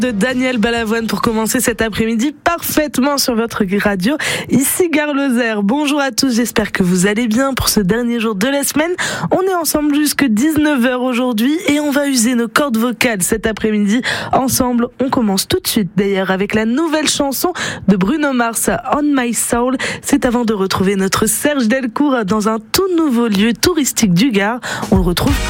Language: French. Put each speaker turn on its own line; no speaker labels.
De Daniel Balavoine pour commencer cet après-midi parfaitement sur votre radio. Ici Gare Lozère. Bonjour à tous, j'espère que vous allez bien pour ce dernier jour de la semaine. On est ensemble jusque 19h aujourd'hui et on va user nos cordes vocales cet après-midi. Ensemble, on commence tout de suite d'ailleurs avec la nouvelle chanson de Bruno Mars, On My Soul. C'est avant de retrouver notre Serge Delcourt dans un tout nouveau lieu touristique du Gard. On le retrouve